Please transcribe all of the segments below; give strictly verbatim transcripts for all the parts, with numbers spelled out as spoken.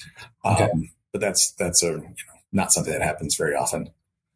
Okay. Um, but that's that's a you know, not something that happens very often.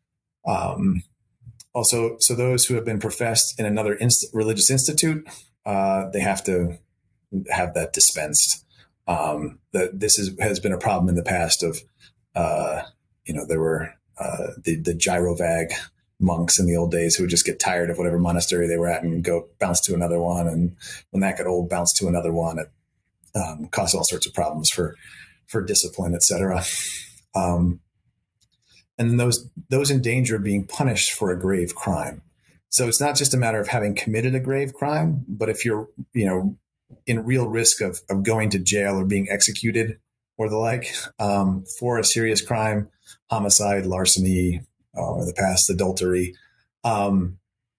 Um, also, so those who have been professed in another inst- religious institute, uh, they have to have that dispensed. Um, that this is, has been a problem in the past of, uh, you know, there were uh, the, the gyrovag monks in the old days who would just get tired of whatever monastery they were at and go bounce to another one. And when that got old, bounce to another one. It um, caused all sorts of problems for, for discipline, et cetera. Um, and those, those in danger of being punished for a grave crime. So it's not just a matter of having committed a grave crime, but if you're, you know, in real risk of, of going to jail or being executed or the like, um, for a serious crime, homicide, larceny, uh, or the past adultery, um,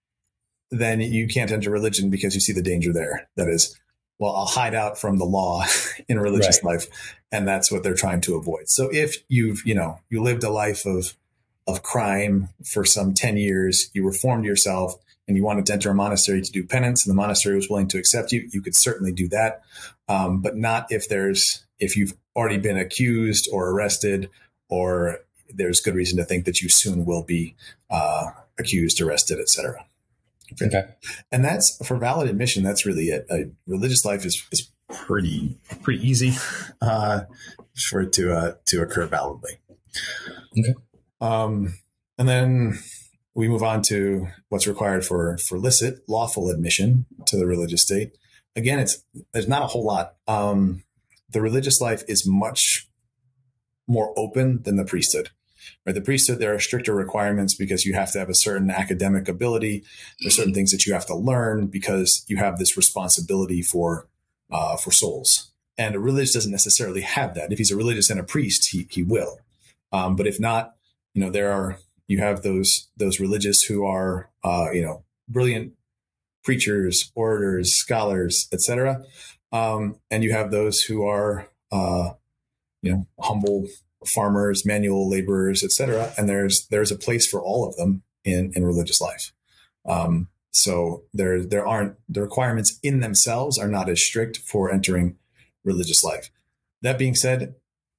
then you can't enter religion because you see the danger there. That is, well, I'll hide out from the law in religious Right. life. And that's what they're trying to avoid. So if you've, you know, you lived a life of, of crime for some ten years, you reformed yourself, and you wanted to enter a monastery to do penance, and the monastery was willing to accept you, you could certainly do that. Um, but not if there's, if you've already been accused or arrested, or there's good reason to think that you soon will be uh, accused, arrested, et cetera. Okay. okay. And that's for valid admission. That's really it. Uh, religious life is, is pretty, pretty easy uh, for it to, uh, to occur validly. Okay. Um, and then we move on to what's required for, for licit, lawful admission to the religious state. Again, it's, there's not a whole lot. Um, the religious life is much more open than the priesthood. Right? The priesthood, there are stricter requirements because you have to have a certain academic ability. There's certain things that you have to learn because you have this responsibility for, uh, for souls. And a religious doesn't necessarily have that. If he's a religious and a priest, he, he will. Um, but if not, you know, there are, you have those, those religious who are, uh, you know, brilliant preachers, orators, scholars, et cetera. Um, and you have those who are, uh, you know, humble farmers, manual laborers, et cetera. And there's, there's a place for all of them in, in religious life. Um, so there, there aren't, the requirements in themselves are not as strict for entering religious life. That being said,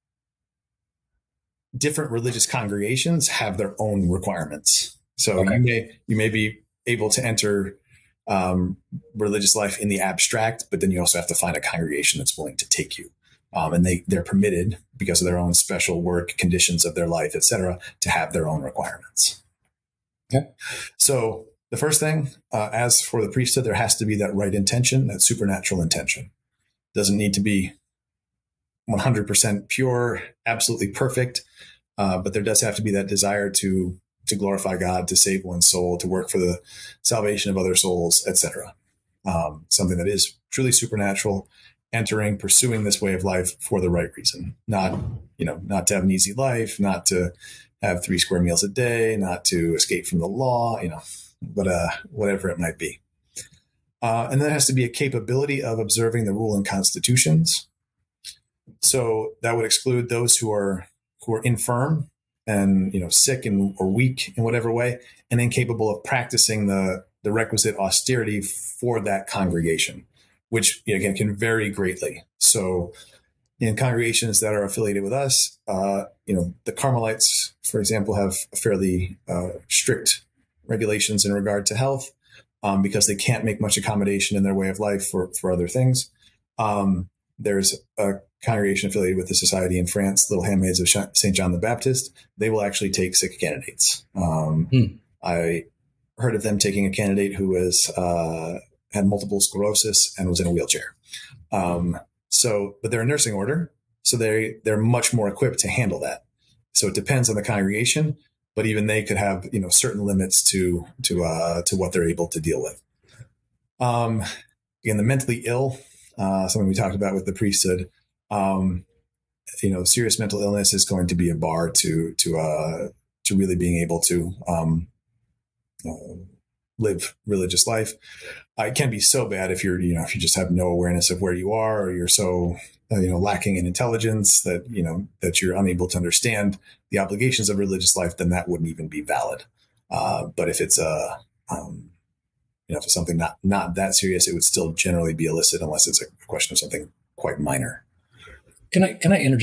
different religious congregations have their own requirements. So okay. you may, you may be able to enter um, religious life in the abstract, but then you also have to find a congregation that's willing to take you. Um, and they, they're permitted because of their own special work conditions of their life, et cetera, to have their own requirements. Okay. So the first thing, uh, as for the priesthood, there has to be that right intention, that supernatural intention. Doesn't need to be one hundred percent pure, absolutely perfect. Uh, but there does have to be that desire to, to glorify God, to save one's soul, to work for the salvation of other souls, et cetera. Um, something that is truly supernatural, entering, pursuing this way of life for the right reason, not, you know, not to have an easy life, not to have three square meals a day, not to escape from the law, you know, but, uh, whatever it might be. Uh, and there has to be a capability of observing the rule and constitutions. So that would exclude those who are, who are infirm and, you know, sick and or weak in whatever way, and incapable of practicing the, the requisite austerity for that congregation, which, you know, again, can vary greatly. So in congregations that are affiliated with us, uh, you know, the Carmelites, for example, have fairly uh, strict regulations in regard to health um, because they can't make much accommodation in their way of life for, for other things. Um, there's a congregation affiliated with the society in France, Little Handmaids of Saint John the Baptist. They will actually take sick candidates. Um, hmm. I heard of them taking a candidate who was uh, had multiple sclerosis and was in a wheelchair. Um, so, but they're a nursing order, so they they're much more equipped to handle that. So it depends on the congregation, but even they could have, you know, certain limits to to uh, to what they're able to deal with. Um, again, the mentally ill, uh, something we talked about with the priesthood. Um, you know, serious mental illness is going to be a bar to to uh, to really being able to um, uh, live religious life. Uh, it can be so bad if you're, you know, if you just have no awareness of where you are, or you're so, uh, you know, lacking in intelligence that, you know, that you're unable to understand the obligations of religious life, then that wouldn't even be valid. Uh, but if it's a, um, you know, if it's something not, not that serious, it would still generally be illicit unless it's a question of something quite minor. Can I, can I interject?